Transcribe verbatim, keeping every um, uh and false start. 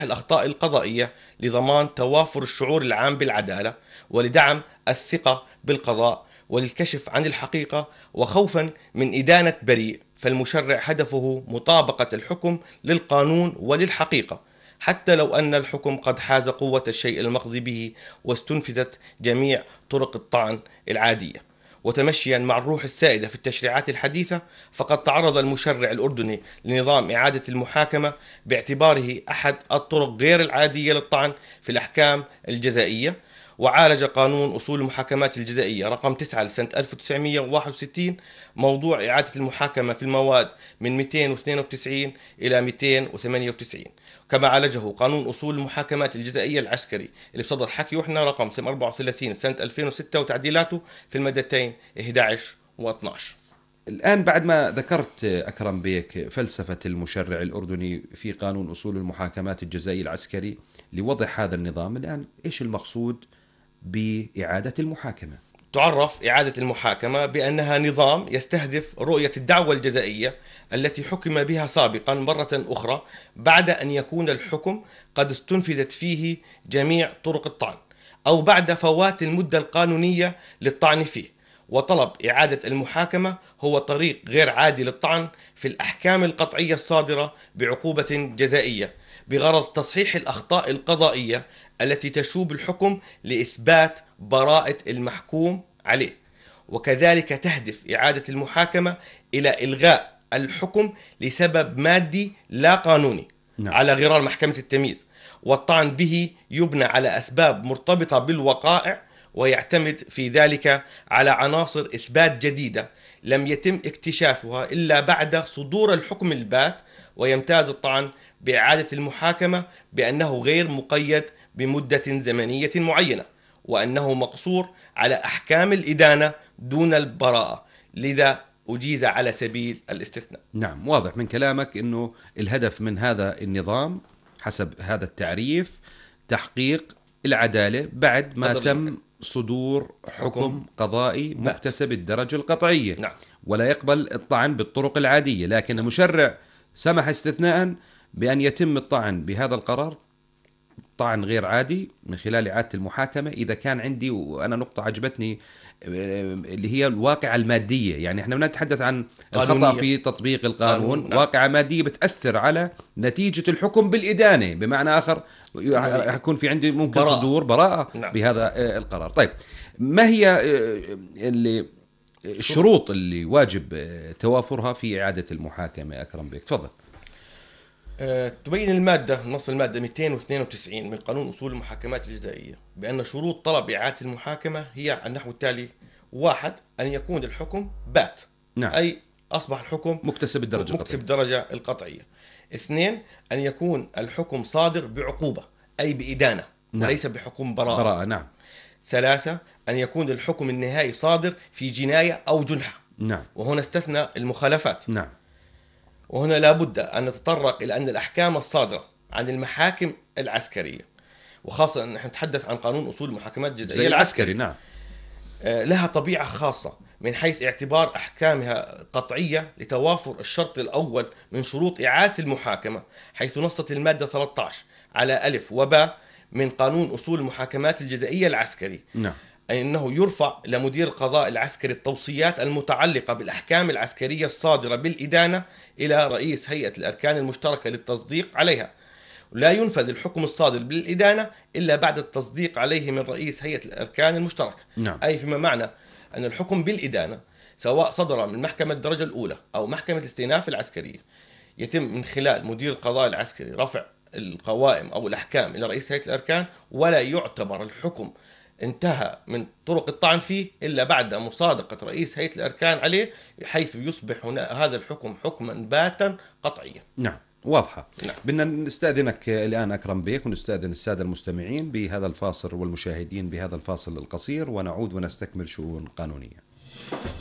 الأخطاء القضائية لضمان توافر الشعور العام بالعدالة، ولدعم الثقة بالقضاء، وللكشف عن الحقيقة، وخوفا من إدانة بريء. فالمشرع هدفه مطابقة الحكم للقانون وللحقيقة، حتى لو أن الحكم قد حاز قوة الشيء المقضي به واستنفذت جميع طرق الطعن العادية. وتمشيا مع الروح السائدة في التشريعات الحديثة، فقد تعرض المشرع الأردني لنظام إعادة المحاكمة باعتباره أحد الطرق غير العادية للطعن في الأحكام الجزائية. وعالج قانون أصول المحاكمات الجزائية رقم تسعة لسنة ألف وتسعمئة وواحد وستين موضوع إعادة المحاكمة في المواد من مئتين واثنين وتسعين إلى مئتين وثمانية وتسعين، كما عالجه قانون أصول المحاكمات الجزائية العسكري اللي بصدر حكي وحنا رقم أربعة وثلاثين سنة ألفين وستة وتعديلاته في المادتين أحد عشر و اثني عشر. الآن بعد ما ذكرت أكرم بيك فلسفة المشرع الأردني في قانون أصول المحاكمات الجزائي العسكري لوضع هذا النظام، الآن إيش المقصود بإعادة المحاكمة؟ تعرف إعادة المحاكمة بأنها نظام يستهدف رؤية الدعوة الجزائية التي حكم بها سابقا مرة أخرى بعد أن يكون الحكم قد استنفذت فيه جميع طرق الطعن، أو بعد فوات المدة القانونية للطعن فيه. وطلب إعادة المحاكمة هو طريق غير عادي للطعن في الأحكام القطعية الصادرة بعقوبة جزائية، بغرض تصحيح الأخطاء القضائية التي تشوب الحكم لإثبات براءة المحكوم عليه. وكذلك تهدف إعادة المحاكمة إلى إلغاء الحكم لسبب مادي لا قانوني نعم. على غرار محكمة التمييز، والطعن به يبنى على أسباب مرتبطة بالوقائع، ويعتمد في ذلك على عناصر إثبات جديدة لم يتم اكتشافها إلا بعد صدور الحكم البات. ويمتاز الطعن بإعادة المحاكمة بأنه غير مقيد بمدة زمنية معينة، وأنه مقصور على أحكام الإدانة دون البراءة، لذا أجيز على سبيل الاستثناء. نعم، واضح من كلامك أنه الهدف من هذا النظام حسب هذا التعريف تحقيق العدالة بعد ما تم صدور حكم قضائي مكتسب الدرجة القطعية. نعم. ولا يقبل الطعن بالطرق العادية، لكن المشرع سمح استثناء بأن يتم الطعن بهذا القرار طعن غير عادي من خلال إعادة المحاكمة إذا كان عندي، وأنا نقطة عجبتني اللي هي الواقعة المادية. يعني احنا بنتحدث عن الخطأ في تطبيق القانون، قانون. واقعة مادية بتأثر على نتيجة الحكم بالإدانة، بمعنى آخر يكون في عندي ممكن براءة. صدور براءة نعم. بهذا القرار. طيب، ما هي اللي الشروط اللي واجب توافرها في إعادة المحاكمة أكرم بيك؟ تفضل. تبين المادة نص المادة مئتين واثنين وتسعين من قانون أصول المحاكمات الجزائية بأن شروط طلب إعادة المحاكمة هي النحو التالي: واحد، أن يكون الحكم بات، نعم. أي أصبح الحكم مكتسب الدرجة مكتسب الدرجة القطعية. اثنين، أن يكون الحكم صادر بعقوبة أي بإدانة، نعم. وليس بحكم براءة. براءة نعم. ثلاثة، أن يكون الحكم النهائي صادر في جناية أو جنحة، نعم. وهنا استثنى المخالفات، نعم. وهنا لابد أن نتطرق إلى أن الأحكام الصادرة عن المحاكم العسكرية، وخاصة أن نحن نتحدث عن قانون أصول المحاكمات الجزائية العسكري، نعم، لها طبيعة خاصة من حيث اعتبار أحكامها قطعية لتوافر الشرط الأول من شروط إعادة المحاكمة، حيث نصت المادة ثلاثة عشر على ألف وباء من قانون أصول المحاكمات الجزائية العسكري، نعم. أي أنه يرفع لمدير القضاء العسكري التوصيات المتعلقة بالأحكام العسكرية الصادرة بالإدانة إلى رئيس هيئة الأركان المشتركة للتصديق عليها. لا ينفذ الحكم الصادر بالإدانة إلا بعد التصديق عليه من رئيس هيئة الأركان المشتركة، نعم. أي فيما معنى أن الحكم بالإدانة سواء صدر من محكمة الدرجة الأولى أو محكمة الاستئناف العسكرية يتم من خلال مدير القضاء العسكري رفع القوائم أو الأحكام إلى رئيس هيئة الأركان، ولا يعتبر الحكم انتهى من طرق الطعن فيه إلا بعد مصادقة رئيس هيئة الأركان عليه، حيث يصبح هذا الحكم حكما باتا قطعيا. نعم، واضحة. نعم. بدنا نستأذنك الآن أكرم بيك ونستأذن السادة المستمعين بهذا الفاصل والمشاهدين بهذا الفاصل القصير، ونعود ونستكمل شؤون قانونية.